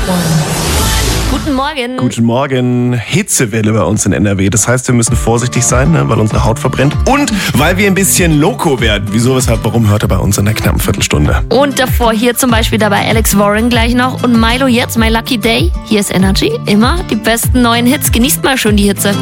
Guten Morgen. Guten Morgen. Hitzewelle bei uns in NRW. Das heißt, wir müssen vorsichtig sein, weil unsere Haut verbrennt. Und weil wir ein bisschen loco werden. Wieso, weshalb, warum, hört ihr bei uns in der knappen Viertelstunde. Und davor hier zum Beispiel dabei Alex Warren gleich noch. Und Milo jetzt, My Lucky Day. Hier ist Energy. Immer die besten neuen Hits. Genießt mal schön die Hitze.